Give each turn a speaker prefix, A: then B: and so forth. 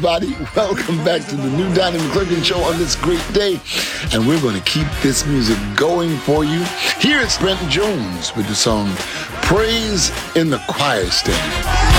A: Everybody, welcome back to the new Donnie McClurkin Show on this great day. And we're going to keep this music going for you. Here's Brent Jones with the song Praise in the Choir Stand.